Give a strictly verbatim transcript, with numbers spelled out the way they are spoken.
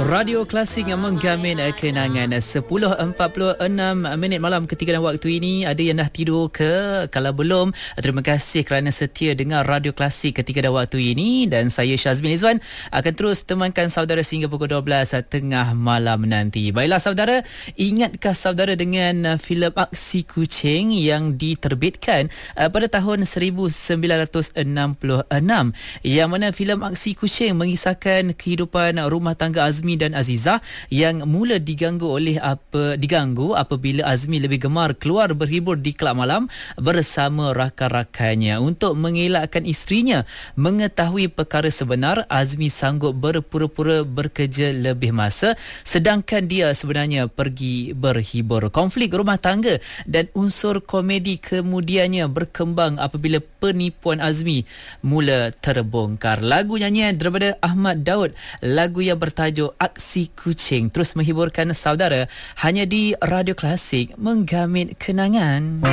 Radio Klasik yang menggamin kenangan. Sepuluh empat puluh enam minit malam ketika dan waktu ini. Ada yang dah tidur ke? Kalau belum, terima kasih kerana setia dengar Radio Klasik ketika dan waktu ini. Dan saya Syazmin Izwan akan terus temankan saudara sehingga pukul dua belas tengah malam nanti. Baiklah saudara, ingatkah saudara dengan filem Aksi Kucing yang diterbitkan uh, pada tahun seribu sembilan ratus enam puluh enam, yang mana filem Aksi Kucing mengisahkan kehidupan rumah tangga Azmi dan Azizah yang mula diganggu oleh apa diganggu apabila Azmi lebih gemar keluar berhibur di kelab malam bersama rakan-rakannya. Untuk mengelakkan isterinya mengetahui perkara sebenar, Azmi sanggup berpura-pura bekerja lebih masa sedangkan dia sebenarnya pergi berhibur. Konflik rumah tangga dan unsur komedi kemudiannya berkembang apabila penipuan Azmi mula terbongkar. Lagu nyanyian daripada Ahmad Daud, lagu yang bertajuk Aksi Kucing, terus menghiburkan saudara hanya di Radio Klasik menggamin kenangan.